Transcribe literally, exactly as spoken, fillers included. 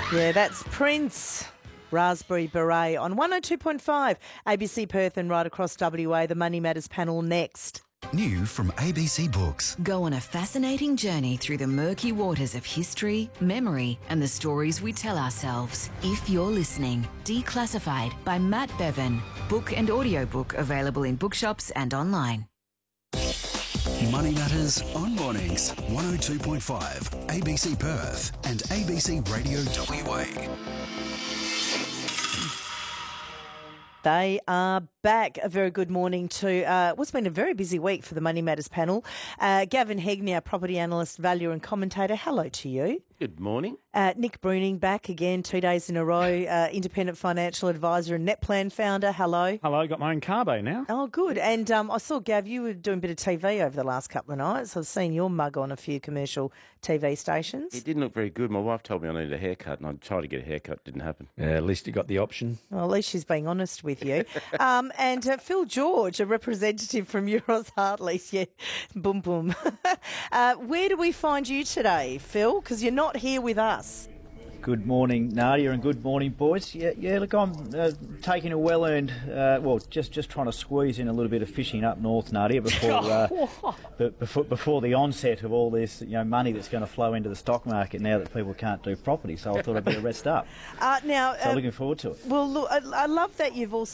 Yeah, that's Prince. Raspberry Beret on one oh two point five, A B C Perth and right across W A. The Money Matters panel next. New from A B C Books. Go on a fascinating journey through the murky waters of history, memory, and the stories we tell ourselves. If You're Listening, Declassified by Matt Bevan. Book and audiobook available in bookshops and online. Money Matters on mornings. one oh two point five, A B C Perth and A B C Radio W A. They are back. A very good morning to uh, what's been a very busy week for the Money Matters panel. Uh, Gavin Hegney, our property analyst, valuer and commentator. Hello to you. Good morning. Uh, Nick Bruning back again, two days in a row. Uh, independent financial advisor and Netplan founder. Hello. Hello, got my own carbo now. Oh, good. And um, I saw, Gav, you were doing a bit of T V over the last couple of nights. I've seen your mug on a few commercial T V stations. It didn't look very good. My wife told me I needed a haircut, and I tried to get a haircut. Didn't happen. Yeah, at least you got the option. Well, at least she's being honest with you. um, and uh, Phil George, a representative from Euros Hartleys. Yeah, boom, boom. uh, where do we find you today, Phil? Because you're not here with us. Good morning, Nadia, and good morning, boys. Yeah, yeah. Look, I'm uh, taking a well-earned, uh, well, just just trying to squeeze in a little bit of fishing up north, Nadia, before uh, b- before before the onset of all this, you know, money that's going to flow into the stock market now that people can't do property. So I thought I'd better rest up. Uh, now, so uh, looking forward to it. Well, look, I, I love that you've also